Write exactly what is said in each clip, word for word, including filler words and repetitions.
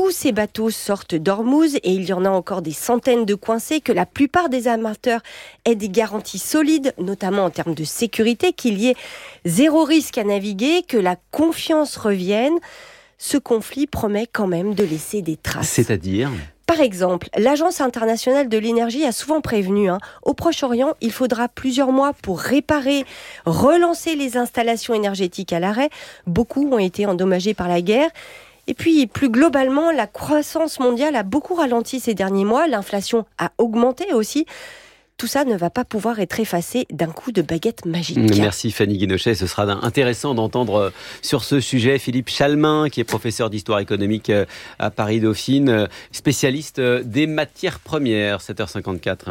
tous ces bateaux sortent d'Ormuz et il y en a encore des centaines de coincés, que la plupart des amateurs aient des garanties solides, notamment en termes de sécurité, qu'il y ait zéro risque à naviguer, que la confiance revienne. Ce conflit promet quand même de laisser des traces. C'est-à-dire ? Par exemple, l'Agence internationale de l'énergie a souvent prévenu, hein, au Proche-Orient, il faudra plusieurs mois pour réparer, relancer les installations énergétiques à l'arrêt. Beaucoup ont été endommagés par la guerre. Et puis, plus globalement, la croissance mondiale a beaucoup ralenti ces derniers mois. L'inflation a augmenté aussi. Tout ça ne va pas pouvoir être effacé d'un coup de baguette magique. Merci Fanny Guinochet. Ce sera intéressant d'entendre sur ce sujet Philippe Chalmin, qui est professeur d'histoire économique à Paris-Dauphine, spécialiste des matières premières. sept heures cinquante-quatre.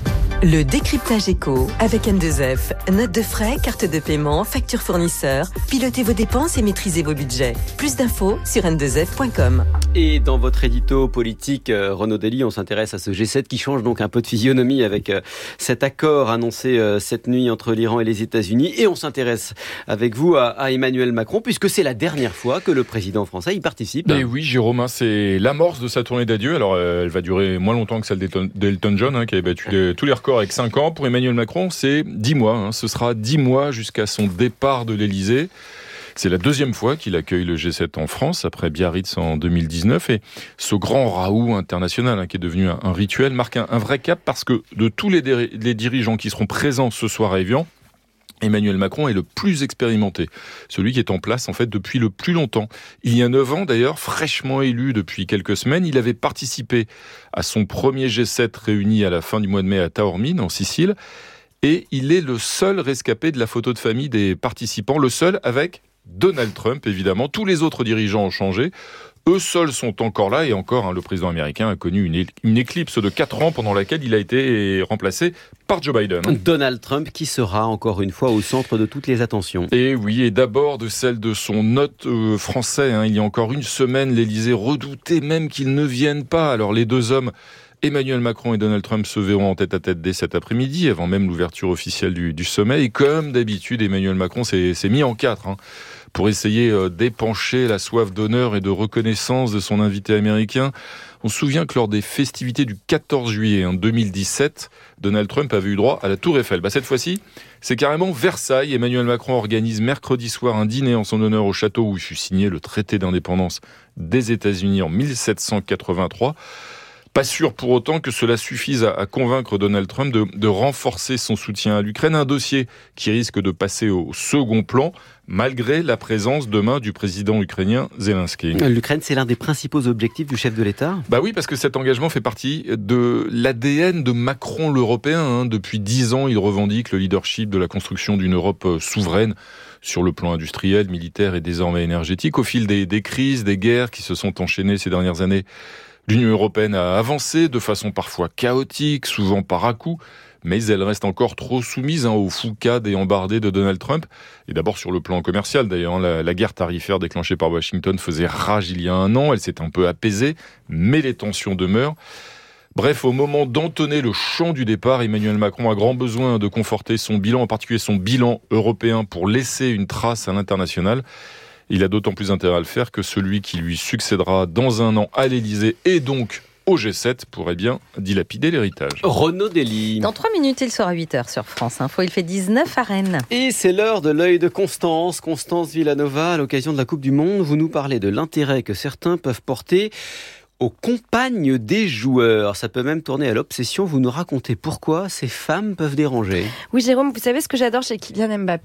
Le décryptage éco avec N deux F. Notes de frais, carte de paiement, facture fournisseur. Pilotez vos dépenses et maîtrisez vos budgets. Plus d'infos sur n deux f point com. Et dans votre édito politique, Renaud Dely, on s'intéresse à ce G sept qui change donc un peu de physionomie avec cet accord annoncé cette nuit entre l'Iran et les États-Unis. Et on s'intéresse avec vous à, à Emmanuel Macron, puisque c'est la dernière fois que le président français y participe. Et oui, Jérôme, hein, c'est l'amorce de sa tournée d'adieu. Alors, euh, elle va durer moins longtemps que celle d'Elton, d'Elton John, hein, qui avait battu les, tous les records avec cinq ans. Pour Emmanuel Macron, c'est dix mois. Hein. Ce sera dix mois jusqu'à son départ de l'Élysée. C'est la deuxième fois qu'il accueille le G sept en France, après Biarritz en deux mille dix-neuf. Et ce grand raout international, hein, qui est devenu un, un rituel, marque un, un vrai cap, parce que de tous les, dé- les dirigeants qui seront présents ce soir à Évian, Emmanuel Macron est le plus expérimenté, celui qui est en place en fait depuis le plus longtemps. Il y a neuf ans d'ailleurs, fraîchement élu depuis quelques semaines, il avait participé à son premier G sept réuni à la fin du mois de mai à Taormine, en Sicile, et il est le seul rescapé de la photo de famille des participants, le seul avec Donald Trump évidemment. Tous les autres dirigeants ont changé. Eux seuls sont encore là, et encore, hein, le président américain a connu une, une éclipse de quatre ans pendant laquelle il a été remplacé par Joe Biden. Donald Trump qui sera encore une fois au centre de toutes les attentions. Et oui, et d'abord de celle de son hôte euh, français. Hein. Il y a encore une semaine, l'Élysée redoutait même qu'il ne vienne pas. Alors les deux hommes, Emmanuel Macron et Donald Trump, se verront en tête-à-tête dès cet après-midi, avant même l'ouverture officielle du, du sommet. Et comme d'habitude, Emmanuel Macron s'est, s'est mis en quatre, hein, pour essayer euh, d'épancher la soif d'honneur et de reconnaissance de son invité américain. On se souvient que lors des festivités du quatorze juillet hein, deux mille dix-sept, Donald Trump avait eu droit à la Tour Eiffel. Bah, cette fois-ci, c'est carrément Versailles. Emmanuel Macron organise mercredi soir un dîner en son honneur au château où il fut signé le traité d'indépendance des États-Unis en mille sept cent quatre-vingt-trois. Pas sûr pour autant que cela suffise à, à convaincre Donald Trump de, de renforcer son soutien à l'Ukraine, un dossier qui risque de passer au second plan, malgré la présence demain du président ukrainien Zelensky. L'Ukraine, c'est l'un des principaux objectifs du chef de l'État ? Bah oui, parce que cet engagement fait partie de l'A D N de Macron l'Européen. Hein. Depuis dix ans, il revendique le leadership de la construction d'une Europe souveraine sur le plan industriel, militaire et désormais énergétique. Au fil des, des crises, des guerres qui se sont enchaînées ces dernières années, l'Union européenne a avancé de façon parfois chaotique, souvent par à-coups, mais elle reste encore trop soumise hein, aux foucades et embardées de Donald Trump. Et d'abord sur le plan commercial, d'ailleurs, la, la guerre tarifaire déclenchée par Washington faisait rage il y a un an, elle s'est un peu apaisée, mais les tensions demeurent. Bref, au moment d'entonner le chant du départ, Emmanuel Macron a grand besoin de conforter son bilan, en particulier son bilan européen, pour laisser une trace à l'international. Il a d'autant plus intérêt à le faire que celui qui lui succédera dans un an à l'Élysée et donc au G sept pourrait bien dilapider l'héritage. Renaud Dely. Dans trois minutes, il sera huit heures sur France Info. Il fait dix-neuf à Rennes. Et c'est l'heure de l'œil de Constance. Constance Villanova, à l'occasion de la Coupe du Monde, vous nous parlez de l'intérêt que certains peuvent porter aux compagnes des joueurs. Ça peut même tourner à l'obsession. Vous nous racontez pourquoi ces femmes peuvent déranger. Oui, Jérôme, vous savez ce que j'adore chez Kylian Mbappé ?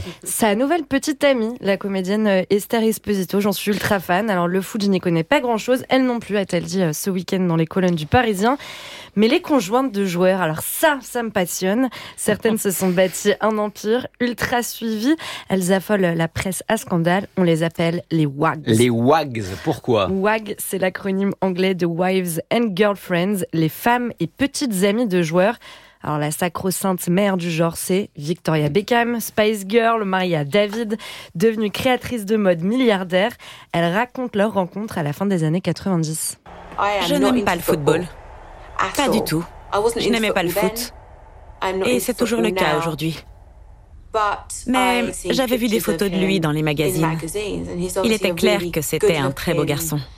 Sa nouvelle petite amie, la comédienne Esther Esposito. J'en suis ultra fan. Alors, le foot, je n'y connais pas grand-chose. Elle non plus, a-t-elle dit ce week-end dans les colonnes du Parisien. Mais les conjointes de joueurs, alors ça, ça me passionne. Certaines se sont bâties un empire ultra suivi. Elles affolent la presse à scandale. On les appelle les wags. Les wags, pourquoi ? WAG, c'est l'acronyme anglais de Wives and Girlfriends, les femmes et petites amies de joueurs. Alors la sacro-sainte mère du genre, c'est Victoria Beckham, Spice Girl, mariée à David, devenue créatrice de mode milliardaire. Elle raconte leur rencontre à la fin des années quatre-vingt-dix. Je n'aime pas le football. Pas du tout. Je n'aimais pas le foot. Et c'est toujours le cas aujourd'hui. Mais j'avais vu des photos de lui dans les magazines. Il était clair que c'était un très beau garçon.